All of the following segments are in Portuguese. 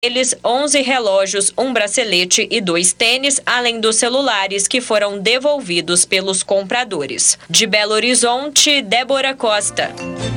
Eles 11 relógios, um bracelete e 2 tênis, além dos celulares que foram devolvidos pelos compradores. De Belo Horizonte, Débora Costa.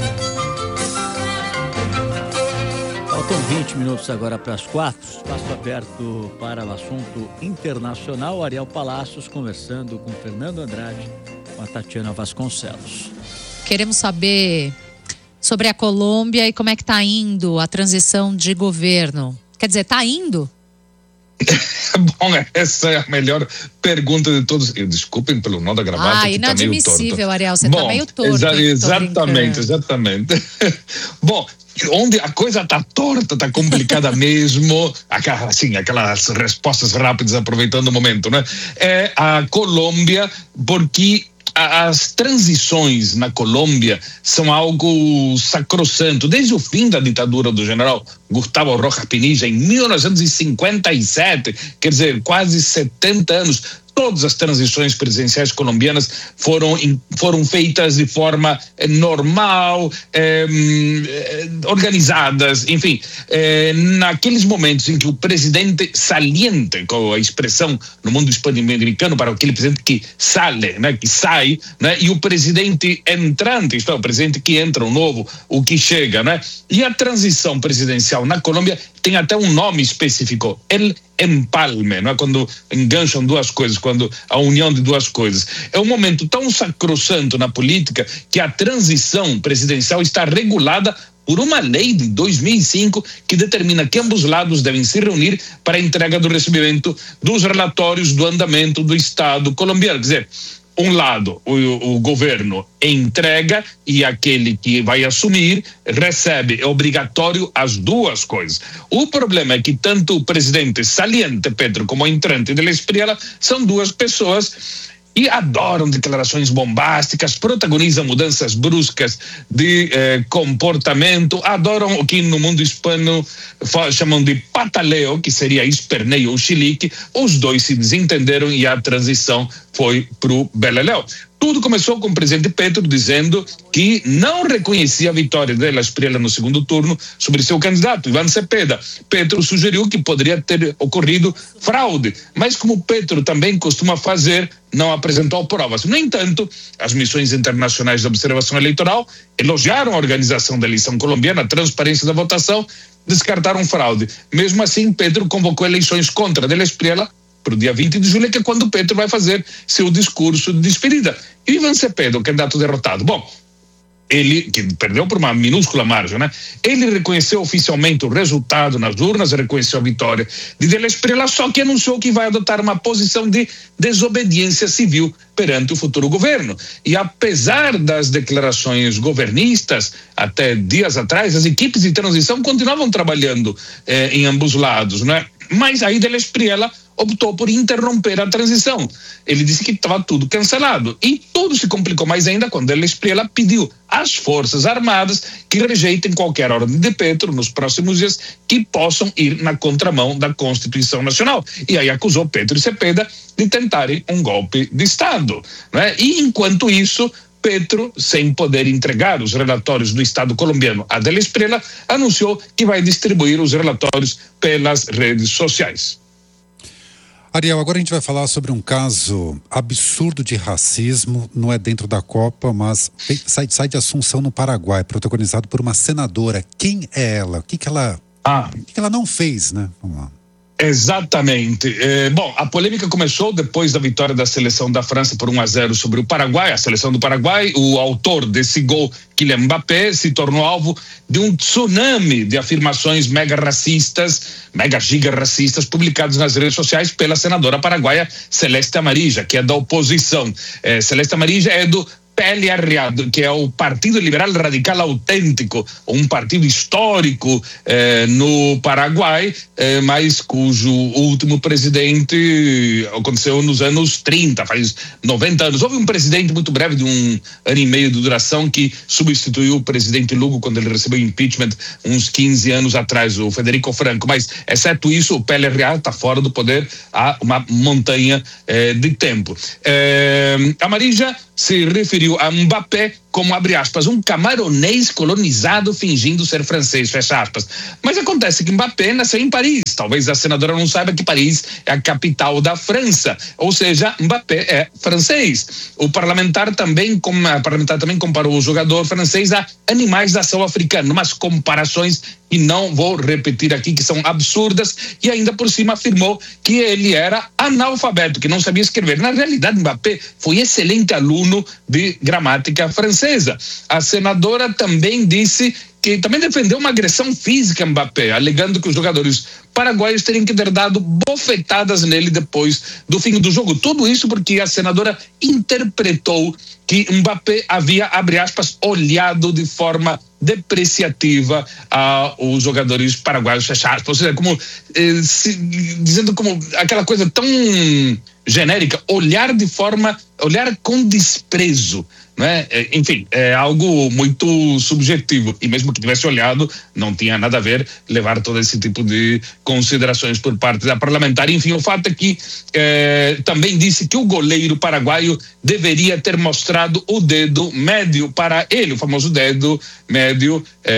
Faltam 20 minutos agora para as 4. Espaço aberto para o assunto internacional. Ariel Palacios conversando com Fernando Andrade, com a Tatiana Vasconcelos. Queremos saber sobre a Colômbia e como é que está indo a transição de governo. Quer dizer, está indo? Bom, essa é a melhor pergunta de todos. Desculpem pelo nó da gravata. Inadmissível, Ariel, você está meio torto. Exatamente. Bom, onde a coisa está torta, está complicada mesmo, aquelas respostas rápidas aproveitando o momento, né? É a Colômbia, porque as transições na Colômbia são algo sacrossanto. Desde o fim da ditadura do general Gustavo Rojas Pinilla, em 1957, quer dizer, quase 70 anos, todas as transições presidenciais colombianas foram feitas de forma normal, organizadas, enfim. Naqueles momentos em que o presidente saliente, com a expressão no mundo hispano-americano para aquele presidente que sale, né, que sai, né, e o presidente entrante, isto é, o presidente que entra, o novo, o que chega, né? E a transição presidencial na Colômbia tem até um nome específico, el empalme, não é? Quando engancham duas coisas, quando a união de duas coisas. É um momento tão sacrossanto na política que a transição presidencial está regulada por uma lei de 2005 que determina que ambos lados devem se reunir para a entrega do recebimento dos relatórios do andamento do Estado colombiano. Quer dizer, um lado, o governo entrega e aquele que vai assumir recebe. É obrigatório as duas coisas. O problema é que tanto o presidente saliente, Petro, como o entrante de Espriella são duas pessoas e adoram declarações bombásticas, protagonizam mudanças bruscas de comportamento, adoram o que no mundo hispano chamam de pataleo, que seria esperneio ou chilique. Os dois se desentenderam e a transição foi pro beleléu. Tudo começou com o presidente Petro dizendo que não reconhecia a vitória de Espriella no segundo turno sobre seu candidato, Iván Cepeda. Petro sugeriu que poderia ter ocorrido fraude, mas como Petro também costuma fazer, não apresentou provas. No entanto, as missões internacionais de observação eleitoral elogiaram a organização da eleição colombiana, a transparência da votação, descartaram fraude. Mesmo assim, Petro convocou eleições contra de Espriella para o dia 20 de julho, que é quando Petro vai fazer seu discurso de despedida. E Iván Cepeda, o candidato derrotado, bom, ele, que perdeu por uma minúscula margem, né? Ele reconheceu oficialmente o resultado nas urnas, reconheceu a vitória de Espriella, só que anunciou que vai adotar uma posição de desobediência civil perante o futuro governo. E apesar das declarações governistas, até dias atrás, as equipes de transição continuavam trabalhando em ambos lados, né? Mas aí Espriella optou por interromper a transição. Ele disse que estava tudo cancelado. E tudo se complicou mais ainda quando Espriella pediu às Forças Armadas que rejeitem qualquer ordem de Petro nos próximos dias que possam ir na contramão da Constituição Nacional. E aí acusou Petro e Cepeda de tentarem um golpe de Estado, né? E enquanto isso, Petro, sem poder entregar os relatórios do Estado colombiano a Espriella, anunciou que vai distribuir os relatórios pelas redes sociais. Ariel, agora a gente vai falar sobre um caso absurdo de racismo, não é dentro da Copa, mas sai de Assunção, no Paraguai, protagonizado por uma senadora. Quem é ela? O que ela não fez, né? Vamos lá. Exatamente. Bom, a polêmica começou depois da vitória da seleção da França por 1-0 sobre o Paraguai, a seleção do Paraguai. O autor desse gol, Kylian Mbappé, se tornou alvo de um tsunami de afirmações mega giga racistas publicadas nas redes sociais pela senadora paraguaia Celeste Amarilla, que é da oposição. Celeste Amarilla é do PLR, que é o Partido Liberal Radical Autêntico, um partido histórico no Paraguai, mas cujo último presidente aconteceu nos anos 30, faz 90 anos. Houve um presidente muito breve, de 1 ano e meio de duração, que substituiu o presidente Lugo quando ele recebeu impeachment uns 15 anos atrás, o Federico Franco, mas exceto isso, o PLR está fora do poder há uma montanha de tempo. Amarilla se referiu referiu a Mbappé como, abre aspas, um camaronês colonizado fingindo ser francês, fecha aspas. Mas acontece que Mbappé nasceu em Paris. Talvez a senadora não saiba que Paris é a capital da França. Ou seja, Mbappé é francês. O parlamentar também comparou o jogador francês a animais da selva africana, umas comparações que não vou repetir aqui, que são absurdas, e ainda por cima afirmou que ele era analfabeto, que não sabia escrever. Na realidade, Mbappé foi excelente aluno de gramática francesa. A senadora também disse que também defendeu uma agressão física a Mbappé, alegando que os jogadores paraguaios teriam que ter dado bofetadas nele depois do fim do jogo. Tudo isso porque a senadora interpretou que Mbappé havia, abre aspas, olhado de forma depreciativa aos jogadores paraguaios, fecha aspas. Ou seja, como dizendo como aquela coisa tão genérica, olhar com desprezo, né? Enfim, é algo muito subjetivo, e mesmo que tivesse olhado, não tinha nada a ver levar todo esse tipo de considerações por parte da parlamentar. Enfim, o fato é que também disse que o goleiro paraguaio deveria ter mostrado o dedo médio para ele, o famoso dedo médio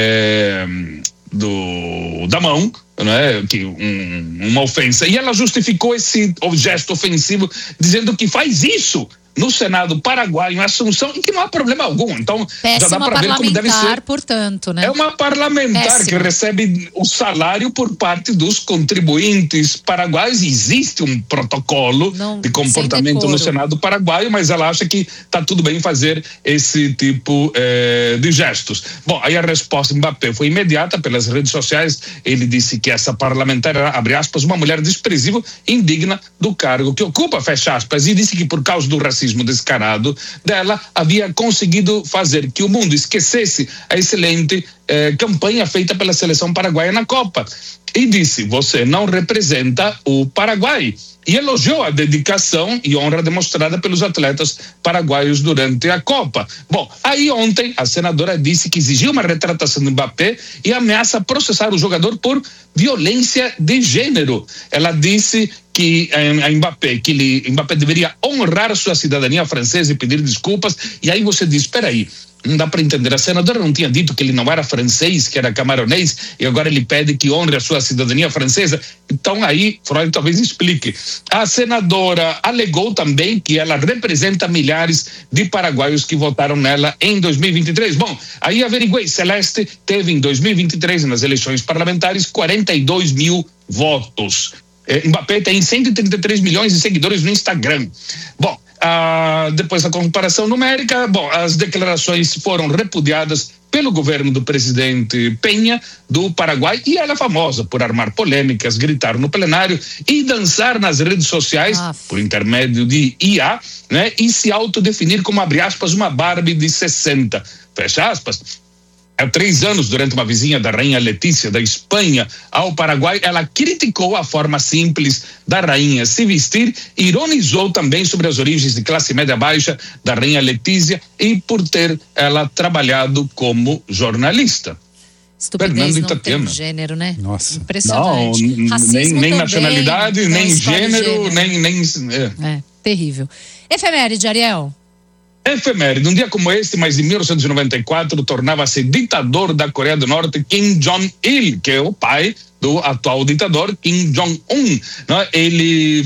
da mão, né, que uma ofensa. E ela justificou esse gesto ofensivo dizendo que faz isso no Senado paraguaio, em Assunção, e que não há problema algum. Então, já dá para ver como deve ser. Portanto, né? É uma parlamentar que recebe o salário por parte dos contribuintes paraguaios. Existe um protocolo de comportamento no Senado paraguaio, mas ela acha que está tudo bem fazer esse tipo de gestos. Bom, aí a resposta de Mbappé foi imediata pelas redes sociais. Ele disse que essa parlamentar era, abre aspas, uma mulher desprezível e indigna do cargo que ocupa, fecha aspas, e disse que por causa do racismo descarado dela, havia conseguido fazer que o mundo esquecesse a excelente campanha feita pela seleção paraguaia na Copa. E disse, você não representa o Paraguai. E elogiou a dedicação e honra demonstrada pelos atletas paraguaios durante a Copa. Bom, aí ontem a senadora disse que exigiu uma retratação do Mbappé e ameaça processar o jogador por violência de gênero. Ela disse que a Mbappé deveria honrar sua cidadania francesa e pedir desculpas. E aí você diz, espera aí, não dá para entender. A senadora não tinha dito que ele não era francês, que era camaronês, e agora ele pede que honre a sua cidadania francesa? Então aí Freud talvez explique. A senadora alegou também que ela representa milhares de paraguaios que votaram nela em 2023. Bom, aí averiguei, Celeste teve em 2023, nas eleições parlamentares, 42 mil votos. Mbappé tem 133 milhões de seguidores no Instagram. Bom, depois da comparação numérica, as declarações foram repudiadas pelo governo do presidente Penha do Paraguai, e ela é famosa por armar polêmicas, gritar no plenário e dançar nas redes sociais por intermédio de IA, né, e se autodefinir como, abre aspas, uma Barbie de 60, fecha aspas. Há 3 anos, durante uma visita da rainha Letícia da Espanha ao Paraguai, ela criticou a forma simples da rainha se vestir, ironizou também sobre as origens de classe média baixa da rainha Letícia e por ter ela trabalhado como jornalista. Estupidez não tem gênero, né? Nossa. Impressionante. Não, nem nacionalidade, nem gênero, nem terrível. Efeméride, Ariel. Efeméride, um dia como este, mas em 1994, tornava-se ditador da Coreia do Norte Kim Jong-il, que é o pai do atual ditador Kim Jong-un, né? Ele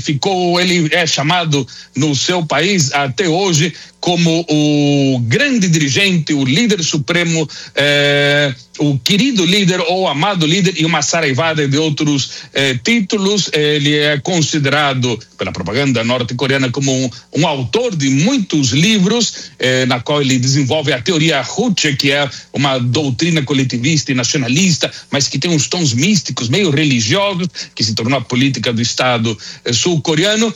é chamado no seu país até hoje como o grande dirigente, o líder supremo, o querido líder ou amado líder, e uma saraivada de outros títulos. Ele é considerado pela propaganda norte-coreana como um autor de muitos livros, na qual ele desenvolve a teoria Juche, que é uma doutrina coletivista e nacionalista, mas que tem uns tons místicos, meio religiosos, que se tornou a política do Estado sul-coreano.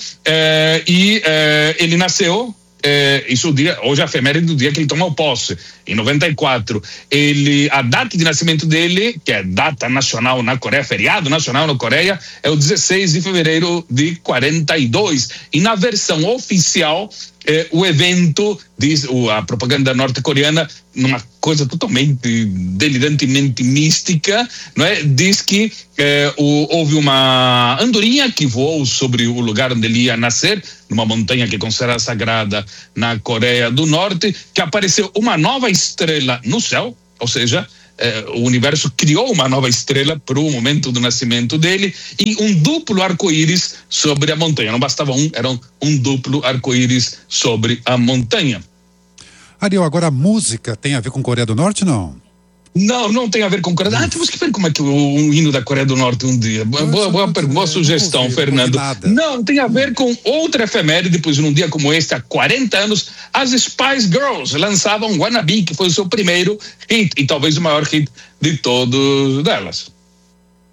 Ele nasceu hoje é a efeméride do dia que ele tomou posse, em 94. A data de nascimento dele, que é data nacional na Coreia, feriado nacional na Coreia, é o 16 de fevereiro de 42. E na versão oficial, o evento, diz a propaganda norte-coreana, numa coisa totalmente delirantemente mística, não é? Diz que houve uma andorinha que voou sobre o lugar onde ele ia nascer, numa montanha que é considerada sagrada na Coreia do Norte, que apareceu uma nova estrela no céu, ou seja, o universo criou uma nova estrela para o momento do nascimento dele, e um duplo arco-íris sobre a montanha. Não bastava era um duplo arco-íris sobre a montanha. Ariel, agora a música tem a ver com Coreia do Norte, não? Não tem a ver com Coreia. Temos que ver como é que o hino da Coreia do Norte um dia. Boa sugestão, Fernando. Não, tem a ver com outra efeméride, pois num dia como este, há 40 anos, as Spice Girls lançavam Wannabe, que foi o seu primeiro hit, e talvez o maior hit de todos delas.